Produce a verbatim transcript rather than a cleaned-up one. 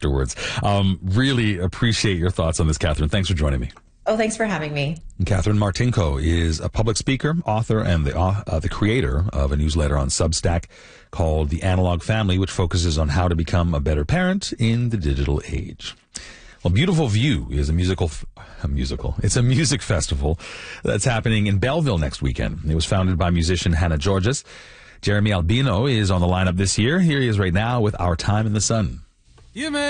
afterwards. Um, really appreciate your thoughts on this, Catherine. Thanks for joining me. Oh, thanks for having me. Catherine Martinko is a public speaker, author, and the uh, the creator of a newsletter on Substack called The Analog Family, which focuses on how to become a better parent in the digital age. Well, Beautiful View is a musical, a musical. It's a music festival that's happening in Belleville next weekend. It was founded by musician Hannah Georges. Jeremy Albino is on the lineup this year. Here he is right now with Our Time in the Sun. You may